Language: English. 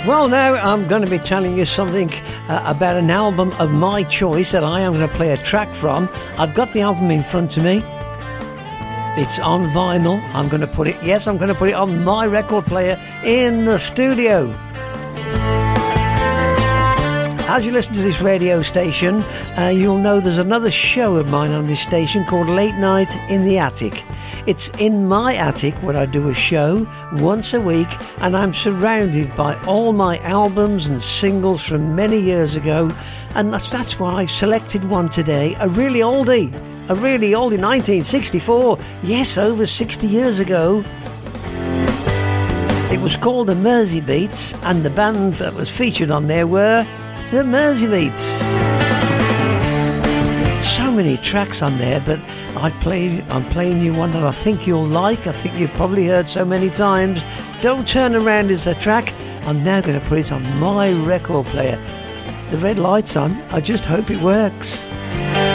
Well, now I'm going to be telling you something about an album of my choice that I am going to play a track from. I've got the album in front of me. It's on vinyl. I'm going to put it on my record player in the studio. As you listen to this radio station, you'll know there's another show of mine on this station called Late Night in the Attic. It's in my attic where I do a show once a week, and I'm surrounded by all my albums and singles from many years ago, and that's why I've selected one today, a really oldie, 1964, yes, over 60 years ago. It was called the Merseybeats, and the band that was featured on there were the Merseybeats. So many tracks on there, but I'm playing you one that I think you'll like. I think you've probably heard so many times. Don't Turn Around is the track. I'm now going to put it on my record player. The red light's on. I just hope it works.